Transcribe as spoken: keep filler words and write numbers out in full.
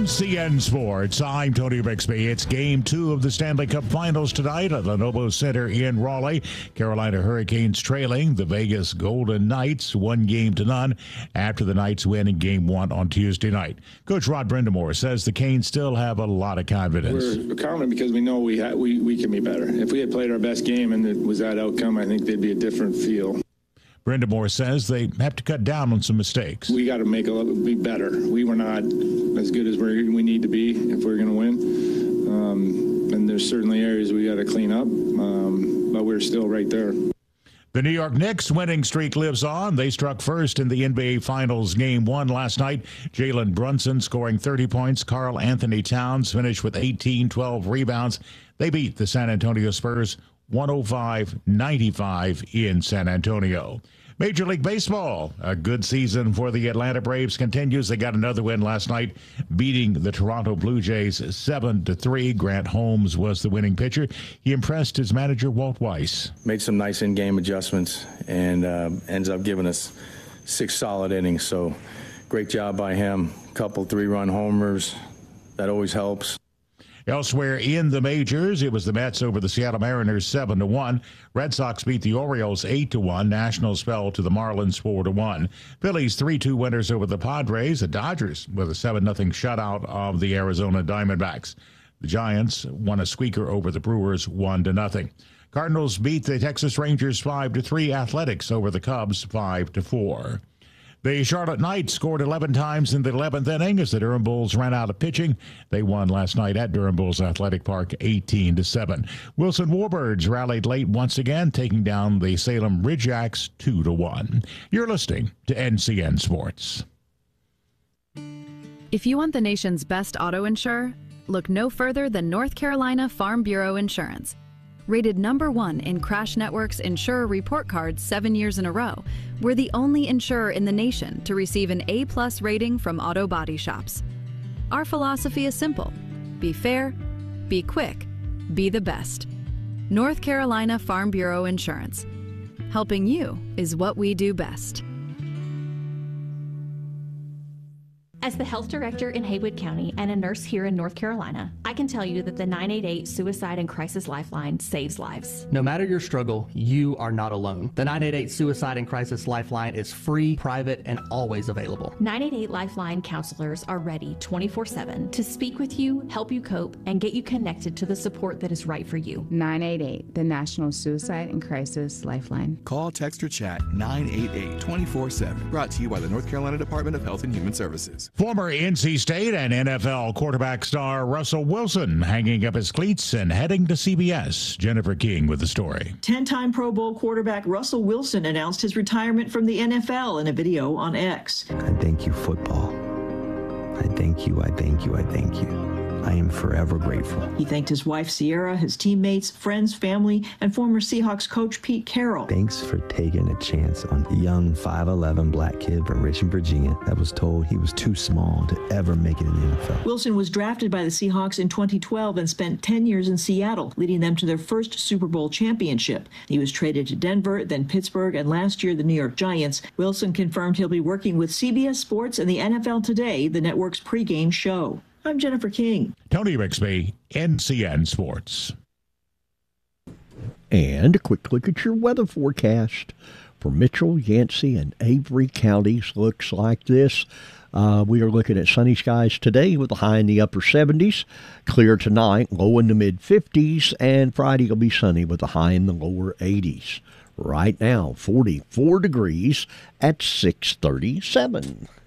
N C N Sports, I'm Tony Bixby. It's game two of the Stanley Cup Finals tonight at Lenovo Center in Raleigh. Carolina Hurricanes trailing the Vegas Golden Knights one game to none after the Knights win in game one on Tuesday night. Coach Rod Brindamore says the Canes still have a lot of confidence. We're confident because we know we, ha- we, we can be better. If we had played our best game and it was that outcome, I think there'd be a different feel. Brindamore says they have to cut down on some mistakes. We got to make a little be better. We were not as good as we're, we need to be if we're going to win. Um, and there's certainly areas we got to clean up, um, but we're still right there. The New York Knicks winning streak lives on. They struck first in the N B A Finals game one last night. Jalen Brunson scoring thirty points. Karl Anthony Towns finished with eighteen, twelve rebounds. They beat the San Antonio Spurs one oh five ninety-five in San Antonio. Major League Baseball, a good season for the Atlanta Braves continues. They got another win last night, beating the Toronto Blue Jays seven to three. Grant Holmes was the winning pitcher. He impressed his manager, Walt Weiss. Made some nice in-game adjustments and uh, ends up giving us six solid innings. So great job by him. Couple three-run homers. That always helps. Elsewhere in the majors, it was the Mets over the Seattle Mariners seven to one. Red Sox beat the Orioles eight to one. Nationals fell to the Marlins four to one. Phillies three two winners over the Padres. The Dodgers with a seven nothing shutout of the Arizona Diamondbacks. The Giants won a squeaker over the Brewers one to nothing. Cardinals beat the Texas Rangers five to three. Athletics over the Cubs five to four. The Charlotte Knights scored eleven times in the eleventh inning as the Durham Bulls ran out of pitching. They won last night at Durham Bulls Athletic Park eighteen to seven. Wilson Warbirds rallied late once again, taking down the Salem Ridgeacs two to one. You're listening to N C N Sports. If you want the nation's best auto insurer, look no further than North Carolina Farm Bureau Insurance. Rated number one in Crash Network's Insurer Report Card seven years in a row, we're the only insurer in the nation to receive an A-plus rating from auto body shops. Our philosophy is simple. Be fair, be quick, be the best. North Carolina Farm Bureau Insurance. Helping you is what we do best. As the health director in Haywood County and a nurse here in North Carolina, I can tell you that the nine eight eight Suicide and Crisis Lifeline saves lives. No matter your struggle, you are not alone. The nine eight eight Suicide and Crisis Lifeline is free, private, and always available. nine eight eight Lifeline counselors are ready twenty-four seven to speak with you, help you cope, and get you connected to the support that is right for you. nine eight eight, the National Suicide and Crisis Lifeline. Call, text, or chat nine eight eight, twenty-four seven. Brought to you by the North Carolina Department of Health and Human Services. Former N C State and N F L quarterback star Russell Wilson hanging up his cleats and heading to C B S. Jennifer King with the story. ten-time Pro Bowl quarterback Russell Wilson announced his retirement from the N F L in a video on X. I thank you, football. I thank you, I thank you, I thank you. I am forever grateful. He thanked his wife Sierra, his teammates, friends, family, and former Seahawks coach Pete Carroll. Thanks for taking a chance on a young five eleven black kid from Richmond, Virginia that was told he was too small to ever make it in the N F L. Wilson was drafted by the Seahawks in twenty twelve and spent ten years in Seattle, leading them to their first Super Bowl championship. He was traded to Denver, then Pittsburgh, and last year the New York Giants. Wilson confirmed he'll be working with C B S Sports and the N F L Today, the network's pregame show. I'm Jennifer King. Tony Bixby, N C N Sports. And a quick look at your weather forecast for Mitchell, Yancey, and Avery counties. Looks like this. Uh, we are looking at sunny skies today with a high in the upper seventies. Clear tonight, low in the mid fifties. And Friday will be sunny with a high in the lower eighties. Right now, forty-four degrees at six thirty-seven.